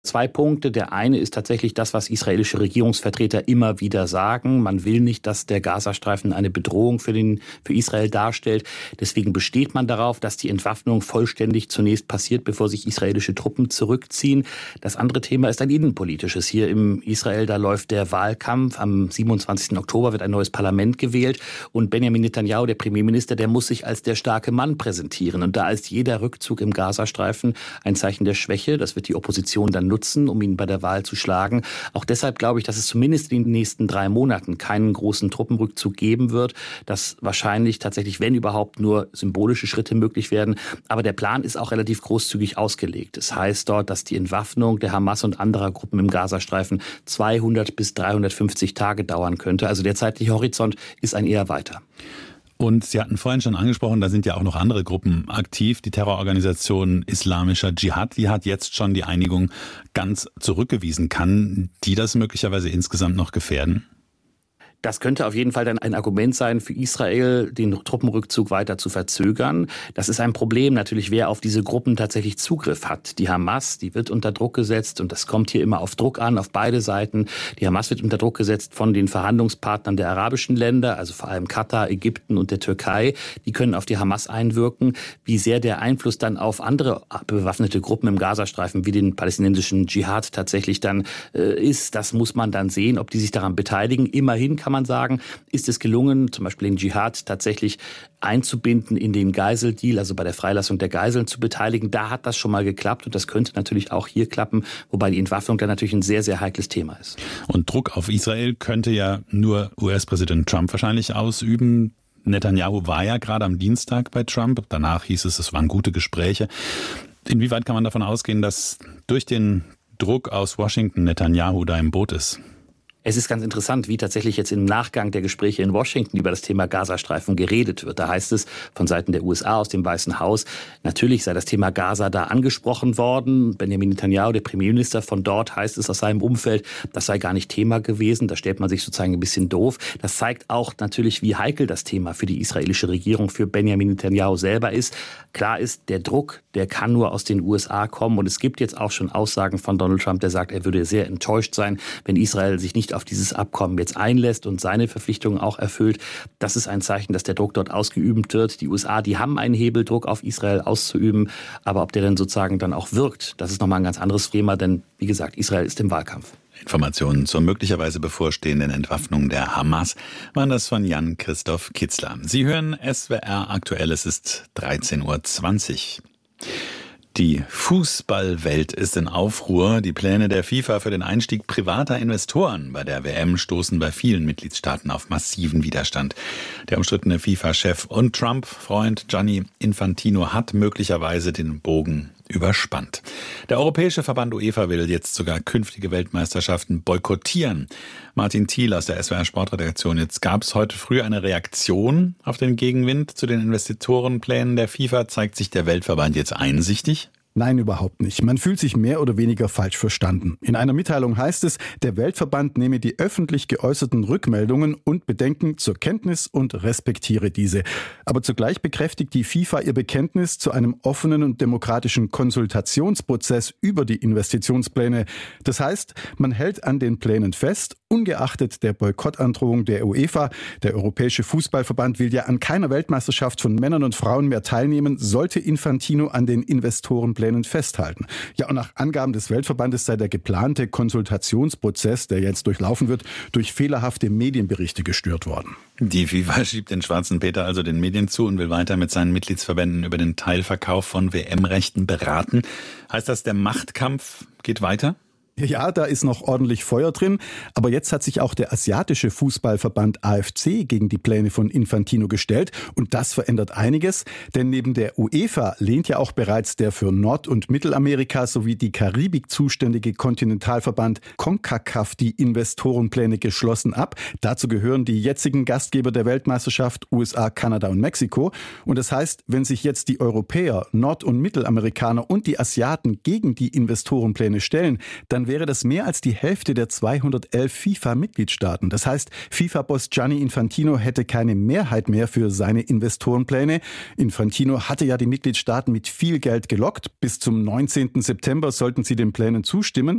2 Punkte. Der eine ist tatsächlich das, was israelische Regierungsvertreter immer wieder sagen. Man will nicht, dass der Gazastreifen eine Bedrohung für Israel darstellt. Deswegen besteht man darauf, dass die Entwaffnung vollständig zunächst passiert, bevor sich israelische Truppen zurückziehen. Das andere Thema ist ein innenpolitisches. Hier im Israel, da läuft der Wahlkampf. Am 27. Oktober wird ein neues Parlament gewählt. Und Benjamin Netanyahu, der Premierminister, der muss sich als der starke Mann präsentieren. Und da ist jeder Rückzug im Gazastreifen ein Zeichen der Schwäche. Das wird die Opposition dann nutzen, um ihn bei der Wahl zu schlagen. Auch deshalb glaube ich, dass es zumindest in den nächsten 3 Monaten keinen großen Truppenrückzug geben wird, dass wahrscheinlich tatsächlich, wenn überhaupt, nur symbolische Schritte möglich werden. Aber der Plan ist auch relativ großzügig ausgelegt. Das heißt dort, dass die Entwaffnung der Hamas und anderer Gruppen im Gazastreifen 200 bis 350 Tage dauern könnte. Also der zeitliche Horizont ist ein eher weiter. Und Sie hatten vorhin schon angesprochen, da sind ja auch noch andere Gruppen aktiv. Die Terrororganisation Islamischer Dschihad, die hat jetzt schon die Einigung ganz zurückgewiesen. Kann die das möglicherweise insgesamt noch gefährden? Das könnte auf jeden Fall dann ein Argument sein für Israel, den Truppenrückzug weiter zu verzögern. Das ist ein Problem natürlich, wer auf diese Gruppen tatsächlich Zugriff hat. Die Hamas, die wird unter Druck gesetzt und das kommt hier immer auf Druck an, auf beide Seiten. Die Hamas wird unter Druck gesetzt von den Verhandlungspartnern der arabischen Länder, also vor allem Katar, Ägypten und der Türkei. Die können auf die Hamas einwirken. Wie sehr der Einfluss dann auf andere bewaffnete Gruppen im Gazastreifen wie den palästinensischen Dschihad tatsächlich dann ist, das muss man dann sehen, ob die sich daran beteiligen. Immerhin kann man sagen, ist es gelungen, zum Beispiel den Dschihad tatsächlich einzubinden in den Geiseldeal, also bei der Freilassung der Geiseln zu beteiligen. Da hat das schon mal geklappt und das könnte natürlich auch hier klappen, wobei die Entwaffnung dann natürlich ein sehr, sehr heikles Thema ist. Und Druck auf Israel könnte ja nur US-Präsident Trump wahrscheinlich ausüben. Netanyahu war ja gerade am Dienstag bei Trump. Danach hieß es waren gute Gespräche. Inwieweit kann man davon ausgehen, dass durch den Druck aus Washington Netanyahu da im Boot ist? Es ist ganz interessant, wie tatsächlich jetzt im Nachgang der Gespräche in Washington über das Thema Gazastreifen geredet wird. Da heißt es von Seiten der USA aus dem Weißen Haus, natürlich sei das Thema Gaza da angesprochen worden. Benjamin Netanyahu, der Premierminister von dort, heißt es aus seinem Umfeld, das sei gar nicht Thema gewesen. Da stellt man sich sozusagen ein bisschen doof. Das zeigt auch natürlich, wie heikel das Thema für die israelische Regierung, für Benjamin Netanyahu selber ist. Klar ist, der Druck, der kann nur aus den USA kommen. Und es gibt jetzt auch schon Aussagen von Donald Trump, der sagt, er würde sehr enttäuscht sein, wenn Israel sich nicht auf dieses Abkommen jetzt einlässt und seine Verpflichtungen auch erfüllt. Das ist ein Zeichen, dass der Druck dort ausgeübt wird. Die USA, die haben einen Hebel, Druck auf Israel auszuüben. Aber ob der dann sozusagen dann auch wirkt, das ist nochmal ein ganz anderes Thema. Denn, wie gesagt, Israel ist im Wahlkampf. Informationen zur möglicherweise bevorstehenden Entwaffnung der Hamas waren das von Jan-Christoph Kitzler. Sie hören SWR aktuell, es ist 13:20 Uhr. Die Fußballwelt ist in Aufruhr. Die Pläne der FIFA für den Einstieg privater Investoren bei der WM stoßen bei vielen Mitgliedstaaten auf massiven Widerstand. Der umstrittene FIFA-Chef und Trump-Freund Gianni Infantino hat möglicherweise den Bogen überspannt. Der Europäische Verband UEFA will jetzt sogar künftige Weltmeisterschaften boykottieren. Martin Thiel aus der SWR Sportredaktion. Jetzt gab es heute früh eine Reaktion auf den Gegenwind zu den Investitorenplänen der FIFA. Zeigt sich der Weltverband jetzt einsichtig? Nein, überhaupt nicht. Man fühlt sich mehr oder weniger falsch verstanden. In einer Mitteilung heißt es, der Weltverband nehme die öffentlich geäußerten Rückmeldungen und Bedenken zur Kenntnis und respektiere diese. Aber zugleich bekräftigt die FIFA ihr Bekenntnis zu einem offenen und demokratischen Konsultationsprozess über die Investitionspläne. Das heißt, man hält an den Plänen fest, ungeachtet der Boykottandrohung der UEFA. Der Europäische Fußballverband will ja an keiner Weltmeisterschaft von Männern und Frauen mehr teilnehmen, sollte Infantino an den Investorenplänen festhalten. Ja, und nach Angaben des Weltverbandes sei der geplante Konsultationsprozess, der jetzt durchlaufen wird, durch fehlerhafte Medienberichte gestört worden. Die FIFA schiebt den schwarzen Peter also den Medien zu und will weiter mit seinen Mitgliedsverbänden über den Teilverkauf von WM-Rechten beraten. Heißt das, der Machtkampf geht weiter? Ja, da ist noch ordentlich Feuer drin. Aber jetzt hat sich auch der asiatische Fußballverband AFC gegen die Pläne von Infantino gestellt. Und das verändert einiges. Denn neben der UEFA lehnt ja auch bereits der für Nord- und Mittelamerika sowie die Karibik zuständige Kontinentalverband CONCACAF die Investorenpläne geschlossen ab. Dazu gehören die jetzigen Gastgeber der Weltmeisterschaft USA, Kanada und Mexiko. Und das heißt, wenn sich jetzt die Europäer, Nord- und Mittelamerikaner und die Asiaten gegen die Investorenpläne stellen, dann wäre das mehr als die Hälfte der 211 FIFA-Mitgliedstaaten. Das heißt, FIFA-Boss Gianni Infantino hätte keine Mehrheit mehr für seine Investorenpläne. Infantino hatte ja die Mitgliedstaaten mit viel Geld gelockt. Bis zum 19. September sollten sie den Plänen zustimmen.